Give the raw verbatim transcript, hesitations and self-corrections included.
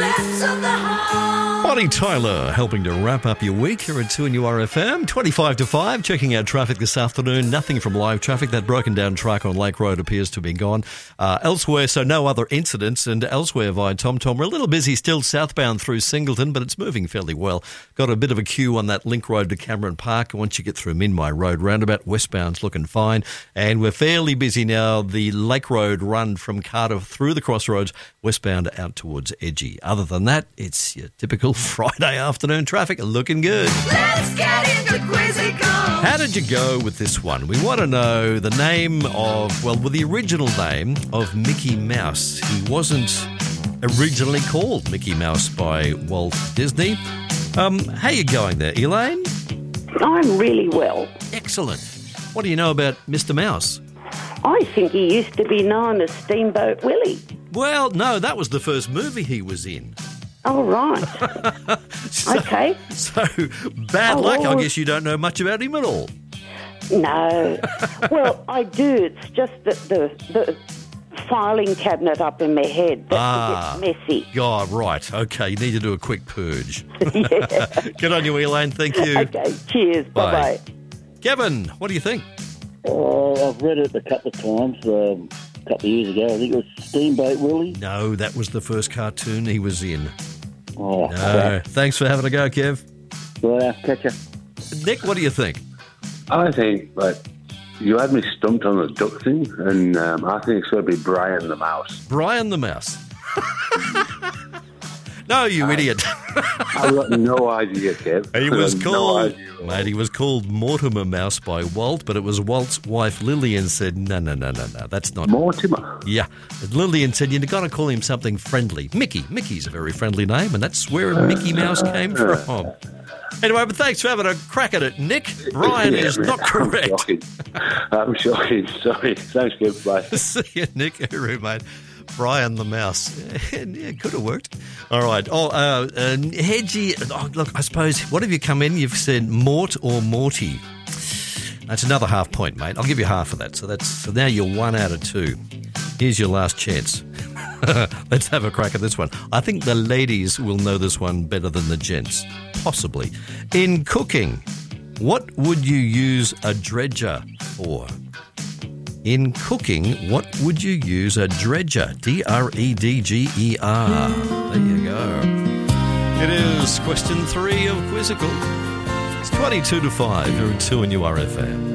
Blitz of the heart. Bonnie Tyler helping to wrap up your week here at two N U R F M. twenty-five to five, checking out traffic this afternoon. Nothing from live traffic. That broken down truck on Lake Road appears to be gone. Uh, elsewhere, so no other incidents. And elsewhere via TomTom, we're a little busy still southbound through Singleton, but it's moving fairly well. Got a bit of a queue on that link road to Cameron Park. Once you get through Minmay Road roundabout, westbound's looking fine. And we're fairly busy now. The Lake Road run from Cardiff through the crossroads, westbound out towards Edgy. Other than that, it's your typical Friday afternoon traffic. Looking good. Let's get into Quizzical. How did you go with this one? We want to know the name of, well, with the original name of Mickey Mouse. He wasn't originally called Mickey Mouse by Walt Disney. Um, how you going there, Elaine? I'm really well. Excellent. What do you know about Mister Mouse? I think he used to be known as Steamboat Willie. Well, no, that was the first movie he was in. Oh, right. so, okay. So, bad Oh, luck. I well- guess you don't know much about him at all. No. Well, I do. It's just that the, the filing cabinet up in my head that's Ah. a bit messy. God, right. Okay, you need to do a quick purge. Yeah. Good on you, Elaine. Thank you. Okay, cheers. Bye. Bye-bye. Kevin, what do you think? Oh, I've read it a couple of times, um, a couple of years ago. I think it was Steamboat Willie. No, that was the first cartoon he was in. Oh, No. crap. Thanks for having a go, Kev. Well, catch ya. Nick, what do you think? I think, like, you had me stumped on the duck thing, and um, I think it's going to be Brian the Mouse. Brian the Mouse. No, you idiot. I've got no idea, Kev. He was I've no called, idea. mate, he was called Mortimer Mouse by Walt, but it was Walt's wife Lillian said, no, no, no, no, no, that's not. Mortimer. Yeah. And Lillian said, you've got to call him something friendly. Mickey. Mickey's a very friendly name, and that's where Mickey Mouse came from. Anyway, but thanks for having a crack at it, Nick. Brian Yeah, is man, not correct. I'm shocking. I'm shocking. Sorry. Thanks, Kev. Bye. See you, Nick. Hooroo, mate. Brian the Mouse. Yeah, could have worked. All right. Oh, uh, uh, Hedgie, oh, look, I suppose, what have you come in? You've said Mort or Morty. That's another half point, mate. I'll give you half of that. So that's so now you're one out of two. Here's your last chance. Let's have a crack at this one. I think the ladies will know this one better than the gents. Possibly. In cooking, what would you use a dredger for? In cooking, what would you use a dredger? D R E D G E R. There you go. It is question three of Quizzical. It's twenty-two to five here at two N U R F M.